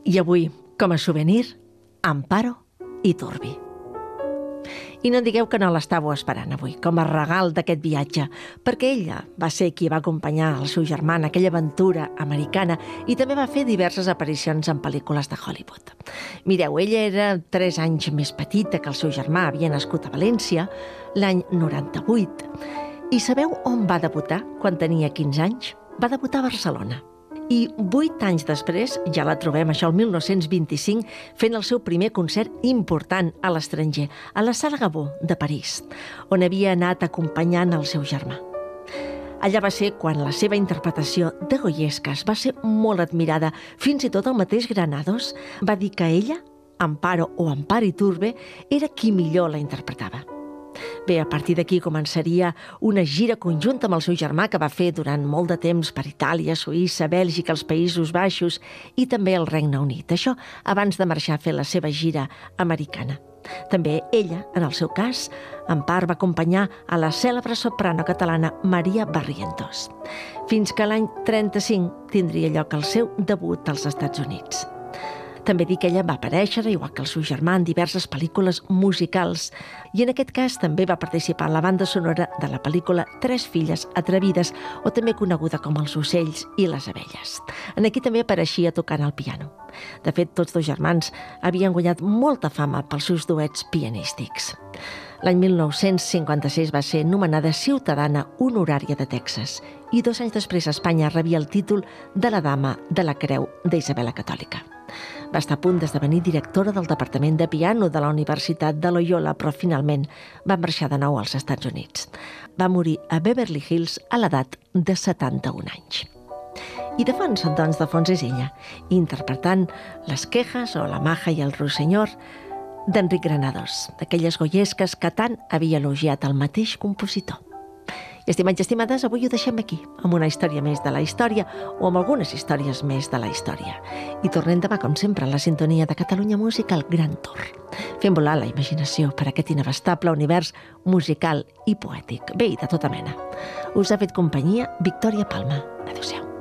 I avui, com a souvenir, Amparo Iturbi. I no em digueu que no l'estàveu esperant avui, com a regal d'aquest viatge, perquè ella va ser qui va acompanyar el seu germà en aquella aventura americana i també va fer diverses aparicions en pel·lícules de Hollywood. Mireu, ella era 3 anys més petita que el seu germà, havia nascut a València l'any 98. I sabeu on va debutar quan tenia 15 anys? Va debutar a Barcelona. I 8 anys després ja la trobem, això el 1925, fent el seu primer concert important a l'estranger, a la Sala Gabó de París, on havia anat acompanyant el seu germà. Allà va ser quan la seva interpretació de Goyescas va ser molt admirada. Fins i tot el mateix Granados va dir que ella, Amparo o Amparo Iturbe, era qui millor la interpretava. Bé, a partir d'aquí començaria una gira conjunta amb el seu germà que va fer durant molt de temps per Itàlia, Suïssa, Bèlgica, els Països Baixos i també el Regne Unit. Això abans de marxar a fer la seva gira americana. També ella, en el seu cas, Amparo va acompanyar a la cèlebre soprano catalana Maria Barrientos, fins que l'any 35 tindria lloc el seu debut als Estats Units. També dic que ella va aparèixer, igual que el seu germà, en diverses pel·lícules musicals i en aquest cas també va participar en la banda sonora de la pel·lícula Tres filles atrevides, o també coneguda com Els ocells i les abelles. En aquí també apareixia tocant el piano. De fet, tots dos germans havien guanyat molta fama pels seus duets pianístics. L'any 1956 va ser nomenada ciutadana honorària de Texas i 2 anys després Espanya rebia el títol de la Dama de la Creu d'Isabel la Catòlica. Va estar a punt d'esdevenir directora del Departament de Piano de la Universitat de Loyola, però finalment va marxar de nou als Estats Units. Va morir a Beverly Hills a l'edat de 71 anys. I de fons, doncs, de fons és ella, interpretant les quejas o la maja i el ruisseñor d'Enric Granados, d'aquelles Goyescas que tant havia elogiat el mateix compositor. I estimats i estimades, avui ho deixem aquí, amb una història més de la història o amb algunes històries més de la història. I tornem demà, com sempre, a la sintonia de Catalunya Música, el Gran Tour. Fent volar la imaginació per aquest inabastable univers musical i poètic. Bé, i de tota mena. Us ha fet companyia Victòria Palma. Adéu-siau.